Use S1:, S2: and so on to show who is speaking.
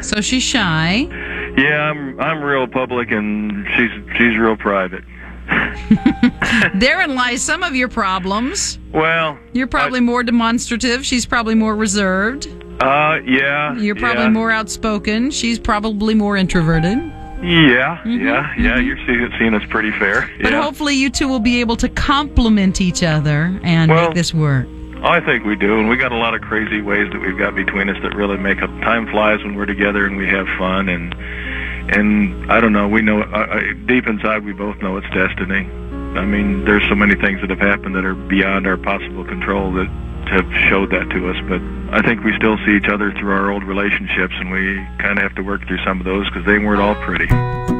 S1: So she's shy.
S2: Yeah, I'm real public, and she's real private.
S1: Therein lies some of your problems.
S2: Well,
S1: You're probably more demonstrative. She's probably more reserved.
S2: Yeah.
S1: You're probably more outspoken. She's probably more introverted.
S2: Yeah, yeah. You're seeing us pretty fair.
S1: But hopefully you two will be able to complement each other and make this work.
S2: I think we do, and we got a lot of crazy ways that we've got between us that really make up. Time flies when we're together and we have fun, and I don't know, we know, deep inside we both know it's destiny. I mean, there's so many things that have happened that are beyond our possible control that have showed that to us, but I think we still see each other through our old relationships, and we kind of have to work through some of those because they weren't all pretty.